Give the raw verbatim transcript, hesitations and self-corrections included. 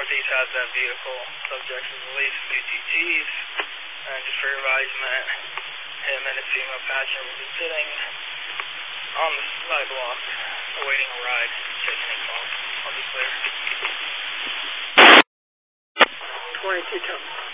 Northeast has that vehicle. Subject is released from U T Ts. And just for your advisement, him and his female passenger will be sitting on the sidewalk, awaiting a ride, checking in calls. I'll be clear. twenty-two, Tom.